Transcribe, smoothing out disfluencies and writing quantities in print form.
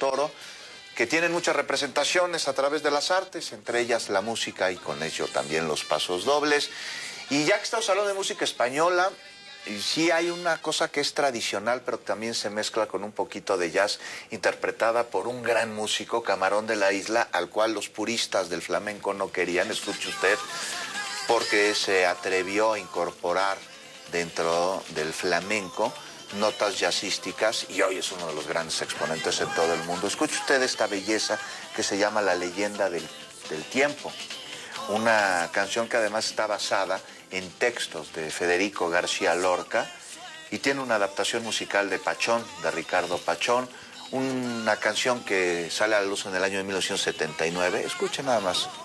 Toro, que tienen muchas representaciones a través de las artes, entre ellas la música y con ello también los pasos dobles. Y ya que estamos hablando de música española, sí hay una cosa que es tradicional, pero que también se mezcla con un poquito de jazz, interpretada por un gran músico, Camarón de la Isla, al cual los puristas del flamenco no querían, escuche usted, porque se atrevió a incorporar dentro del flamenco notas jazzísticas y hoy es uno de los grandes exponentes en todo el mundo. Escuche usted esta belleza que se llama La Leyenda del Tiempo, una canción que además está basada en textos de Federico García Lorca y tiene una adaptación musical de Pachón, de Ricardo Pachón, una canción que sale a la luz en el año de 1979. Escuche nada más.